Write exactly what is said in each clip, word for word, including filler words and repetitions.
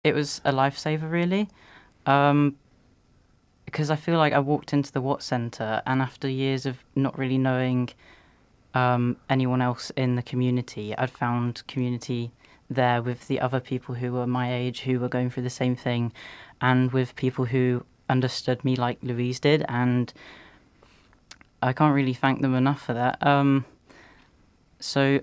it was a lifesaver, really. Um, because I feel like I walked into the Watt Centre, and after years of not really knowing um, anyone else in the community, I'd found community there with the other people who were my age, who were going through the same thing, and with people who understood me like Louise did, and I can't really thank them enough for that. Um, so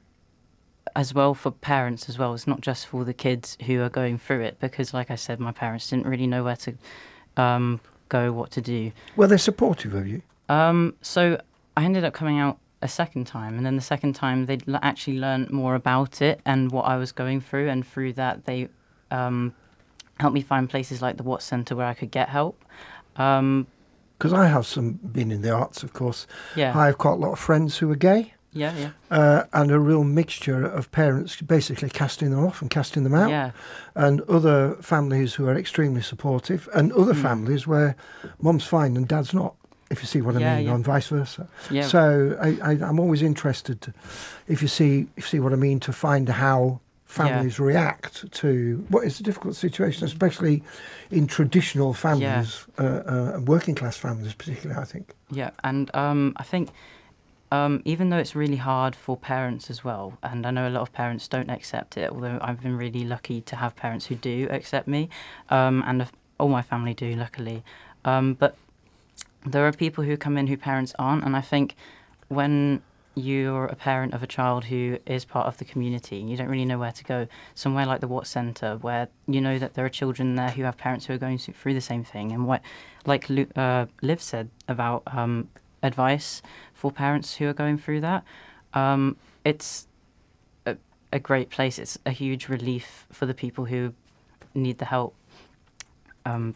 as well for parents as well, it's not just for the kids who are going through it, because like I said, my parents didn't really know where to um, go, what to do. Were they supportive of you? Um, so I ended up coming out a second time, and then the second time they l- actually learned more about it and what I was going through, and through that they um, helped me find places like the Watt Centre where I could get help. Um, Because I have some been in the arts, of course. yeah, I have quite a lot of friends who are gay, yeah, yeah, uh, and a real mixture of parents basically casting them off and casting them out, yeah, and other families who are extremely supportive, and other mm, families where mum's fine and dad's not, if you see what I yeah, mean, yeah, and vice versa. yeah, So I, I, I'm always interested, to, if you see, if you see what I mean, to find how yeah, families react to what is a difficult situation, especially in traditional yeah, families, uh, uh, working class families particularly, I think. yeah. And um, I think um, even though it's really hard for parents as well, and I know a lot of parents don't accept it, although I've been really lucky to have parents who do accept me, um, and if- all my family do, luckily. Um, but there are people who come in who parents aren't, and I think when you're a parent of a child who is part of the community, you don't really know where to go. Somewhere like the Watt Centre, where you know that there are children there who have parents who are going through the same thing, and what, like Lu- uh, Liv said about um, advice for parents who are going through that, um, it's a, a great place. It's a huge relief for the people who need the help. Um,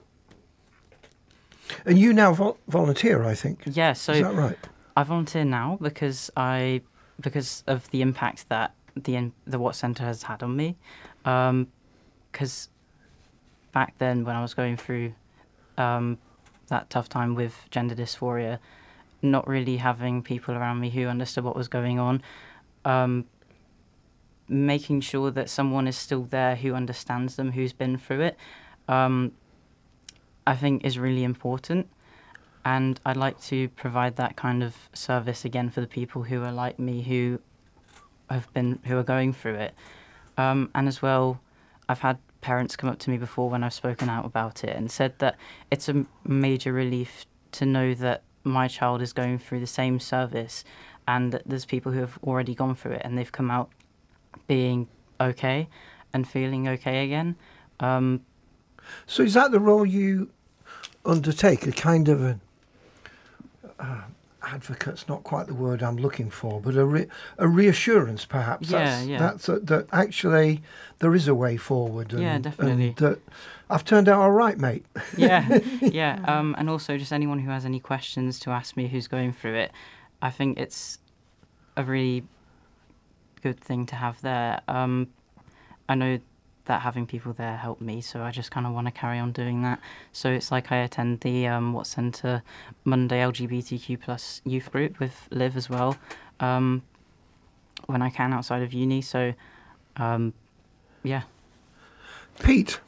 And you now vol- volunteer, I think. yeah, Is so that right? I volunteer now because I because of the impact that the in- the Watt Centre has had on me. Because back then, when I was going through um, that tough time with gender dysphoria, not really having people around me who understood what was going on, um, making sure that someone is still there who understands them, who's been through it, um, I think is really important. And I'd like to provide that kind of service again for the people who are like me, who have been who are going through it. Um, and as well, I've had parents come up to me before when I've spoken out about it and said that it's a major relief to know that my child is going through the same service, and that there's people who have already gone through it and they've come out being okay and feeling okay again. Um, So is that the role you undertake? A kind of an uh, advocate's not quite the word I'm looking for, but a re- a reassurance, perhaps. yeah, That's yeah, that's a, that actually there is a way forward, and yeah, and definitely. that I've turned out all right, mate. Yeah, yeah. Um, and also just anyone who has any questions to ask me who's going through it, I think it's a really good thing to have there. Um, I know that having people there helped me, so I just kind of want to carry on doing that. So it's like I attend the um, Watt Centre Monday L G B T Q plus youth group with Liv as well, um, when I can outside of uni. So um, yeah, Pete,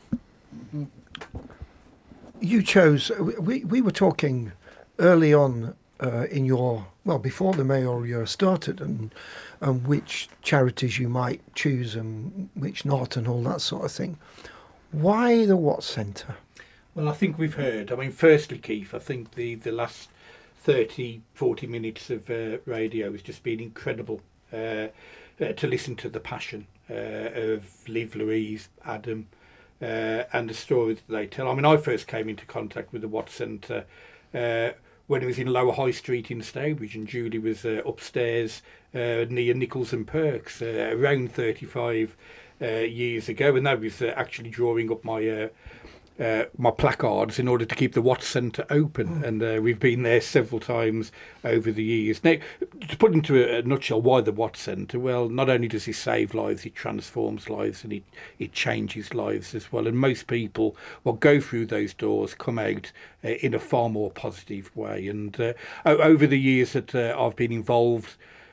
you chose. We we were talking early on uh, in your well before the mayoral year started, and and which charities you might choose and which not, and all that sort of thing. Why the Watt Centre? Well, I think we've heard. I mean, firstly, Keith, I think the, the last thirty, forty minutes of uh, radio has just been incredible uh, uh, to listen to the passion uh, of Liv, Louise, Adam, uh, and the stories that they tell. I mean, I first came into contact with the Watt Centre uh, when it was in Lower High Street in Stourbridge, and Julie was uh, upstairs uh, near Nichols and Perks uh, around thirty-five uh, years ago, and that was uh, actually drawing up my uh, uh, my placards in order to keep the Watt Centre open, and uh, we've been there several times over the years. Now, to put into a, a nutshell, why the Watt Centre? Well, not only does it save lives, it transforms lives, and it, it changes lives as well. And most people will go through those doors, come out uh, in a far more positive way. And uh, over the years that uh, I've been involved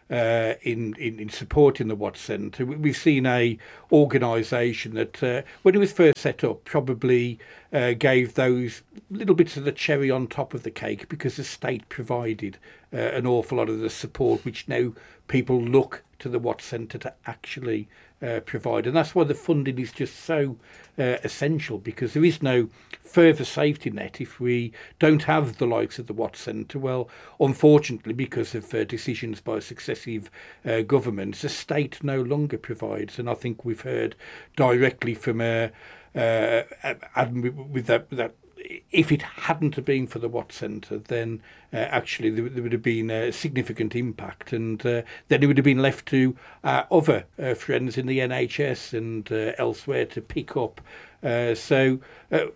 uh, in, in in supporting the Watts Centre. We've seen a organisation that, uh, when it was first set up, probably uh, gave those little bits of the cherry on top of the cake because the state provided uh, an awful lot of the support, which now people look to the Watts Centre to actually uh, provide. And that's why the funding is just so uh, essential, because there is no further safety net if we don't have the likes of the Watts Centre. Well, unfortunately, because of uh, decisions by successive uh, governments, the state no longer provides. And I think we've heard directly from uh, uh, Adam with that, that if it hadn't have been for the Watts Centre, then uh, actually there, there would have been a significant impact, and uh, then it would have been left to uh, other uh, friends in the N H S and uh, elsewhere to pick up. Uh, so uh,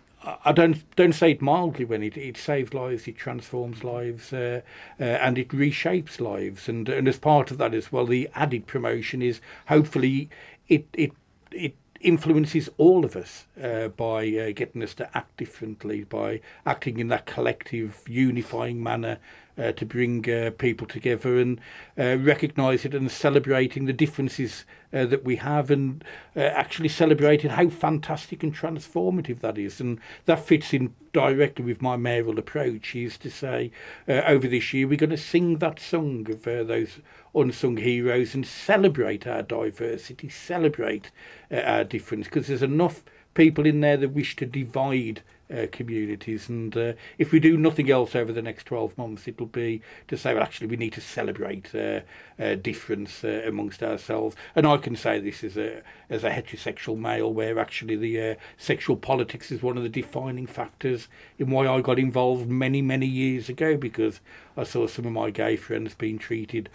I don't don't say it mildly when it, it saves lives, it transforms lives, uh, uh, and it reshapes lives. And and as part of that as well, the added promotion is hopefully it it it. influences all of us uh, by uh, getting us to act differently, by acting in that collective, unifying manner uh, to bring uh, people together and uh, recognise it and celebrating the differences uh, that we have, and uh, actually celebrating how fantastic and transformative that is. And that fits in directly with my mayoral approach, is to say uh, over this year we're going to sing that song of uh, those unsung heroes and celebrate our diversity, celebrate uh, our difference, because there's enough people in there that wish to divide uh, communities. And uh, if we do nothing else over the next twelve months, it'll be to say, well, actually we need to celebrate uh, uh, difference uh, amongst ourselves. And I can say this as a as a heterosexual male, where actually the uh, sexual politics is one of the defining factors in why I got involved many many years ago, because I saw some of my gay friends being treated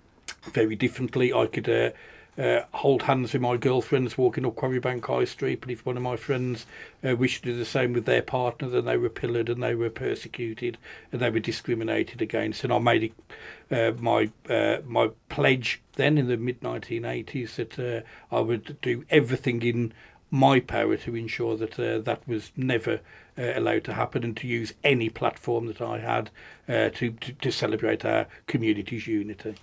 very differently. I could uh, uh, hold hands with my girlfriends walking up Quarrybank High Street, but if one of my friends uh, wished to do the same with their partner, then they were pillared and they were persecuted and they were discriminated against. And I made it uh, my uh, my pledge then in the mid nineteen eighties that uh, I would do everything in my power to ensure that uh, that was never uh, allowed to happen, and to use any platform that I had uh, to, to to celebrate our community's unity.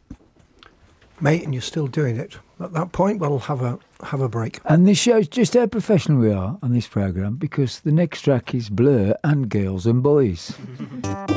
Mate, and you're still doing it. At that point, we'll have a have a break. And this shows just how professional we are on this programme, because the next track is Blur and Girls and Boys.